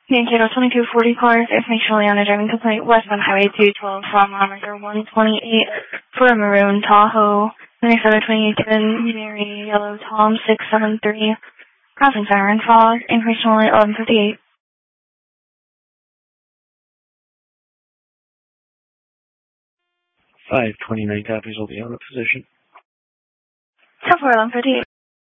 Mankato 2240 cars, information only on a driving complaint, westbound Highway 212 from mile 128 for a maroon Tahoe, 9727 Mary Yellow Tom 673, crossing siren fog, information only 1158. 529 copies will be on the position. 10-4, 1158.